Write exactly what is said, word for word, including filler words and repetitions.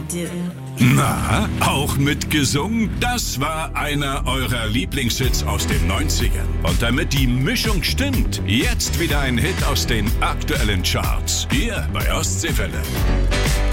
didn't. Na, auch mitgesungen? Das war einer eurer Lieblingshits aus den neunzigern. Und damit die Mischung stimmt, jetzt wieder ein Hit aus den aktuellen Charts. Hier bei Ostseewelle.